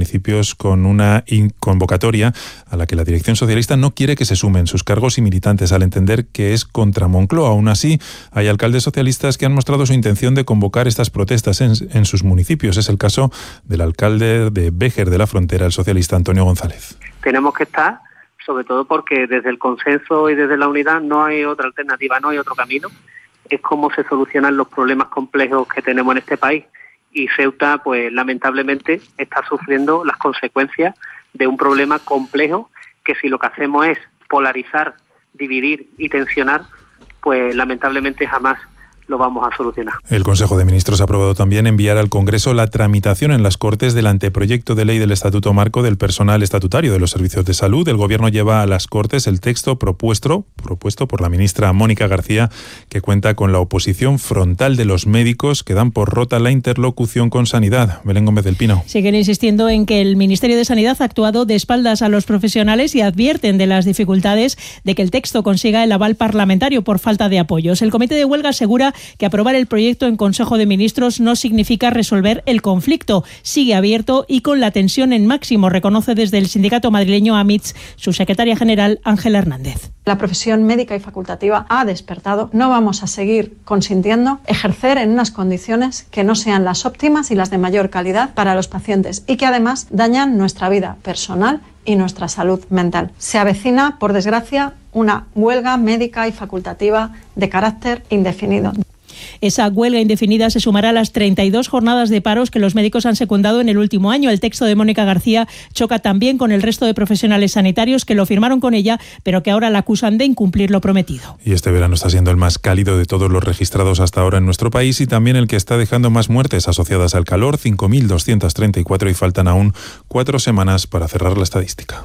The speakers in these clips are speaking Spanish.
municipios con una convocatoria a la que la dirección socialista no quiere que se sumen sus cargos y militantes, al entender que es contra Moncloa. Aún así, hay alcaldes socialistas que han mostrado su intención de convocar estas protestas en sus municipios. Es el caso del alcalde de Béjar de la Frontera, el socialista Antonio González. Tenemos que estar, sobre todo porque desde el consenso y desde la unidad no hay otra alternativa, no hay otro camino. Es cómo se solucionan los problemas complejos que tenemos en este país. Y Ceuta, pues lamentablemente, está sufriendo las consecuencias de un problema complejo que si lo que hacemos es polarizar, dividir y tensionar, pues lamentablemente jamás lo vamos a solucionar. El Consejo de Ministros ha aprobado también enviar al Congreso la tramitación en las Cortes del anteproyecto de ley del Estatuto Marco del Personal Estatutario de los Servicios de Salud. El Gobierno lleva a las Cortes el texto propuesto por la ministra Mónica García, que cuenta con la oposición frontal de los médicos, que dan por rota la interlocución con Sanidad. Belén Gómez del Pino. Siguen insistiendo en que el Ministerio de Sanidad ha actuado de espaldas a los profesionales y advierten de las dificultades de que el texto consiga el aval parlamentario por falta de apoyos. El Comité de Huelga asegura que aprobar el proyecto en Consejo de Ministros no significa resolver el conflicto. Sigue abierto y con la tensión en máximo, reconoce desde el sindicato madrileño AMITS su secretaria general Ángela Hernández. La profesión médica y facultativa ha despertado. No vamos a seguir consintiendo ejercer en unas condiciones que no sean las óptimas y las de mayor calidad para los pacientes y que además dañan nuestra vida personal y nuestra salud mental. Se avecina, por desgracia, una huelga médica y facultativa de carácter indefinido. Esa huelga indefinida se sumará a las 32 jornadas de paros que los médicos han secundado en el último año. El texto de Mónica García choca también con el resto de profesionales sanitarios que lo firmaron con ella, pero que ahora la acusan de incumplir lo prometido. Y este verano está siendo el más cálido de todos los registrados hasta ahora en nuestro país y también el que está dejando más muertes asociadas al calor, 5.234, y faltan aún 4 semanas para cerrar la estadística.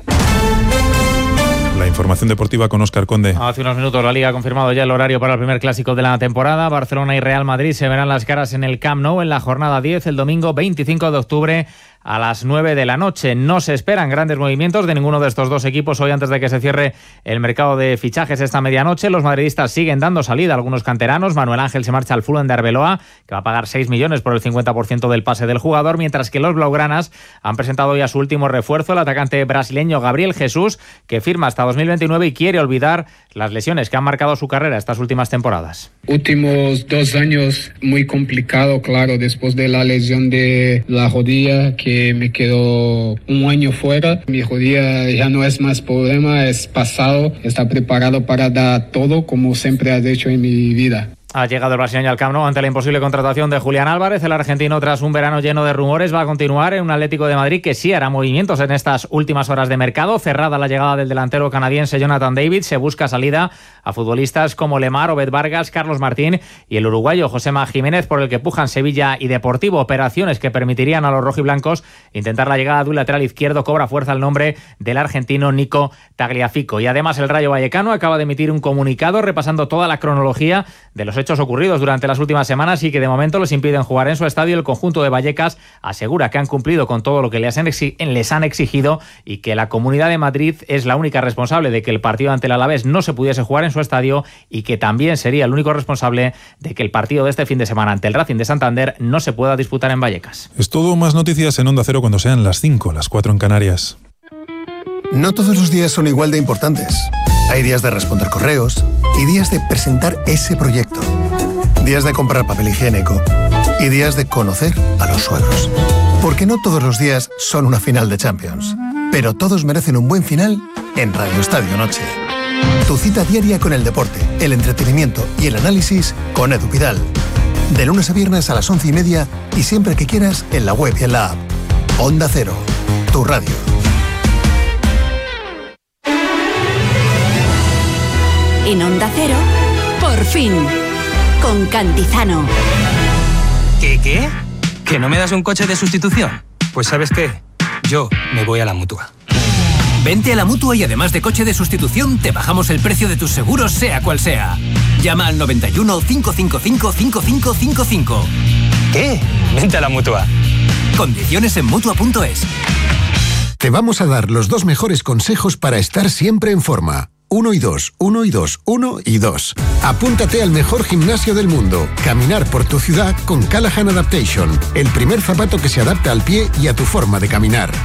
La información deportiva con Óscar Conde. Hace unos minutos la Liga ha confirmado ya el horario para el primer clásico de la temporada. Barcelona y Real Madrid se verán las caras en el Camp Nou en la jornada 10 el domingo 25 de octubre a las 9 de la noche. No se esperan grandes movimientos de ninguno de estos dos equipos hoy antes de que se cierre el mercado de fichajes esta medianoche. Los madridistas siguen dando salida a algunos canteranos. Manuel Ángel se marcha al Fulham de Arbeloa, que va a pagar 6 millones por el 50% del pase del jugador, mientras que los blaugranas han presentado ya su último refuerzo, el atacante brasileño Gabriel Jesús, que firma hasta 2029 y quiere olvidar las lesiones que han marcado su carrera estas últimas temporadas. Últimos 2 años muy complicado, claro, después de la lesión de la rodilla, que me quedó un año fuera. Mi rodilla ya no es más problema, es pasado. Está preparado para dar todo como siempre has hecho en mi vida. Ha llegado el brasileño al Camp Nou ante la imposible contratación de Julián Álvarez. El argentino, tras un verano lleno de rumores, va a continuar en un Atlético de Madrid que sí hará movimientos en estas últimas horas de mercado. Cerrada la llegada del delantero canadiense Jonathan David, se busca salida a futbolistas como Lemar, Obed Vargas, Carlos Martín y el uruguayo Josema Jiménez, por el que pujan Sevilla y Deportivo. Operaciones que permitirían a los rojiblancos intentar la llegada de un lateral izquierdo. Cobra fuerza el nombre del argentino Nico Tagliafico. Y además el Rayo Vallecano acaba de emitir un comunicado repasando toda la cronología de los hechos ocurridos durante las últimas semanas y que de momento les impiden jugar en su estadio. El conjunto de Vallecas asegura que han cumplido con todo lo que les han exigido y que la Comunidad de Madrid es la única responsable de que el partido ante el Alavés no se pudiese jugar en su estadio y que también sería el único responsable de que el partido de este fin de semana ante el Racing de Santander no se pueda disputar en Vallecas. Es todo, más noticias en Onda Cero cuando sean las 5, las 4 en Canarias. No todos los días son igual de importantes. Hay días de responder correos y días de presentar ese proyecto. Días de comprar papel higiénico y días de conocer a los suegros. Porque no todos los días son una final de Champions, pero todos merecen un buen final en Radio Estadio Noche. Tu cita diaria con el deporte, el entretenimiento y el análisis con Edu Pidal. De lunes a viernes a las 11:30 y siempre que quieras en la web y en la app. Onda Cero, tu radio. En Onda Cero, por fin, con Cantizano. ¿Qué? ¿Que no me das un coche de sustitución? Pues ¿sabes qué? Yo me voy a la Mutua. Vente a la Mutua y además de coche de sustitución, te bajamos el precio de tus seguros, sea cual sea. Llama al 91 555 5555. ¿Qué? Vente a la Mutua. Condiciones en Mutua.es. Te vamos a dar los 2 mejores consejos para estar siempre en forma. 1 y 2, 1 y 2, 1 y 2. Apúntate al mejor gimnasio del mundo. Caminar por tu ciudad con Callahan Adaptation. El primer zapato que se adapta al pie y a tu forma de caminar.